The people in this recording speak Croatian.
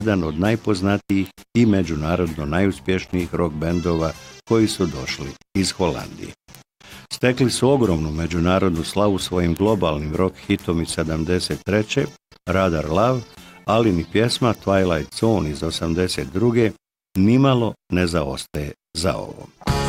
jedan od najpoznatijih i međunarodno najuspješnijih rock bendova koji su došli iz Holandije. Stekli su ogromnu međunarodnu slavu svojim globalnim rock hitom iz 73. Radar Love, ali ni pjesma Twilight Zone iz 82. nimalo ne zaostaje za ovom.